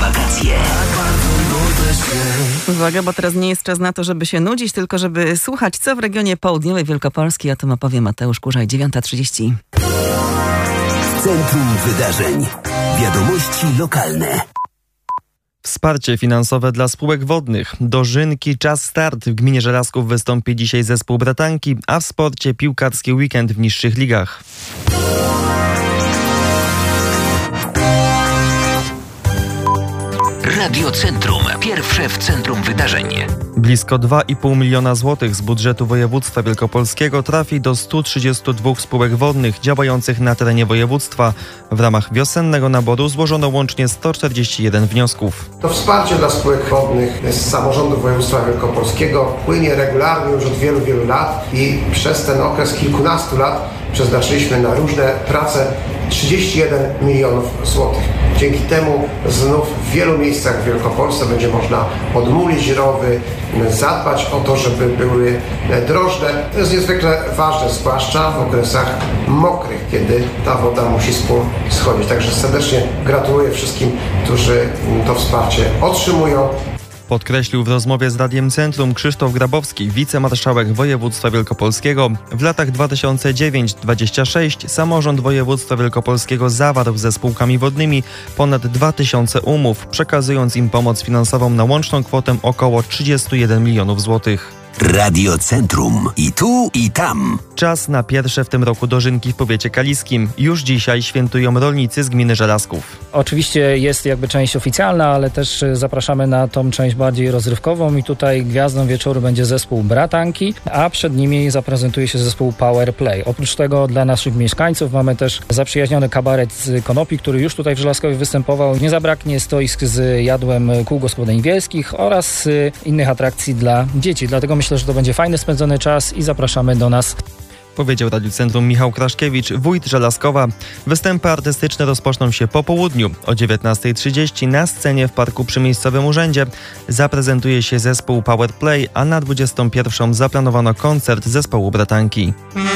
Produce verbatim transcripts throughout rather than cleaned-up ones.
wakacje. Uwaga, bo teraz nie jest czas na to, żeby się nudzić, tylko żeby słuchać, co w regionie południowej Wielkopolski. O tym opowie Mateusz Kurzaj, dziewiąta trzydzieści. Centrum wydarzeń. Wiadomości lokalne. Wsparcie finansowe dla spółek wodnych. Dożynki, czas start. W gminie Żelazków wystąpi dzisiaj zespół Bratanki, a w sporcie piłkarski weekend w niższych ligach. Radio Centrum. Pierwsze w centrum wydarzeń. Blisko dwa i pół miliona złotych z budżetu województwa wielkopolskiego trafi do stu trzydziestu dwóch spółek wodnych działających na terenie województwa. W ramach wiosennego naboru złożono łącznie sto czterdzieści jeden wniosków. To wsparcie dla spółek wodnych z samorządu województwa wielkopolskiego płynie regularnie już od wielu, wielu lat i przez ten okres kilkunastu lat przeznaczyliśmy na różne prace trzydzieści jeden milionów złotych. Dzięki temu znów w wielu miejscach w Wielkopolsce będzie można odmulić rowy, zadbać o to, żeby były drożne. To jest niezwykle ważne, zwłaszcza w okresach mokrych, kiedy ta woda musi z pól schodzić. Także serdecznie gratuluję wszystkim, którzy to wsparcie otrzymują. Podkreślił w rozmowie z Radiem Centrum Krzysztof Grabowski, wicemarszałek województwa wielkopolskiego. W latach dwa tysiące dziewiąty do dwudziestego szóstego samorząd województwa wielkopolskiego zawarł ze spółkami wodnymi ponad dwa tysiące umów, przekazując im pomoc finansową na łączną kwotę około trzydzieści jeden milionów złotych. Radio Centrum. I tu, i tam. Czas na pierwsze w tym roku dożynki w powiecie kaliskim. Już dzisiaj świętują rolnicy z gminy Żelazków. Oczywiście jest jakby część oficjalna, ale też zapraszamy na tą część bardziej rozrywkową i tutaj gwiazdą wieczoru będzie zespół Bratanki, a przed nimi zaprezentuje się zespół Power Play. Oprócz tego dla naszych mieszkańców mamy też zaprzyjaźniony kabaret z Konopi, który już tutaj w Żelazkowie występował. Nie zabraknie stoisk z jadłem kół gospodyń wiejskich oraz innych atrakcji dla dzieci. Dlatego myślę, że to będzie fajny spędzony czas i zapraszamy do nas. Powiedział Radiu Centrum Michał Kraszkiewicz, wójt Żelazkowa. Występy artystyczne rozpoczną się po południu. O dziewiętnasta trzydzieści na scenie w parku przy miejscowym urzędzie zaprezentuje się zespół Power Play, a na dwudziestą pierwszą zaplanowano koncert zespołu Bratanki.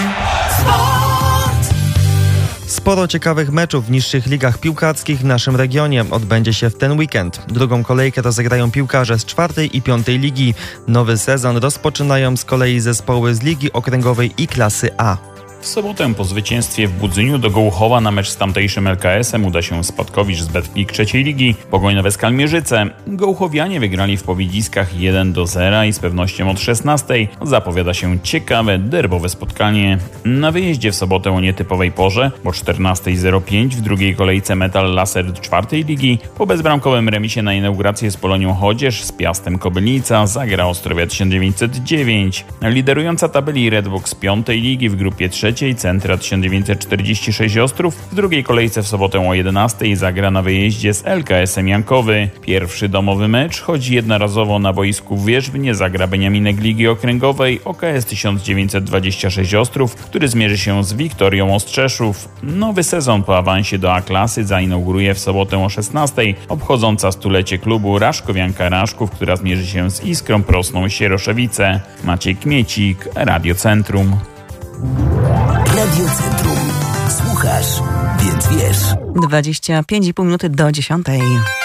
Sporo ciekawych meczów w niższych ligach piłkarskich w naszym regionie odbędzie się w ten weekend. Drugą kolejkę rozegrają piłkarze z czwartej i piątej ligi. Nowy sezon rozpoczynają z kolei zespoły z Ligi Okręgowej i Klasy A. W sobotę po zwycięstwie w Budzyniu do Gołuchowa na mecz z tamtejszym L K S-em uda się Spadkowicz z Betclik trzeciej ligi. Pogoń Nowe Skalmierzyce. Gołuchowianie wygrali w Powiedziskach jeden do zera i z pewnością od szesnastej zapowiada się ciekawe, derbowe spotkanie. Na wyjeździe w sobotę o nietypowej porze, o czternasta zero pięć w drugiej kolejce Metal Laser czwartej ligi. Po bezbramkowym remisie na inaugurację z Polonią Chodzież z Piastem Kobylnica zagra Ostrowia tysiąc dziewięćset dziewięć. Liderująca tabeli Redbox z piątej ligi w grupie trzeciej Centra tysiąc dziewięćset czterdzieści sześć Ostrów w drugiej kolejce w sobotę o jedenastej zagra na wyjeździe z L K S-em Jankowy. Pierwszy domowy mecz, choć jednorazowo na boisku w Wierzbnie zagra Beniaminek Ligi Okręgowej O K S tysiąc dziewięćset dwadzieścia sześć Ostrów, który zmierzy się z Wiktorią Ostrzeszów. Nowy sezon po awansie do A-klasy zainauguruje w sobotę o szesnastej obchodząca stulecie klubu Raszkowianka Raszków, która zmierzy się z Iskrą Prosną Sieroszewice. Maciej Kmiecik, Radio Centrum. Radio Centrum. Słuchasz, więc wiesz. dwadzieścia pięć i pół minuty do dziesiątej.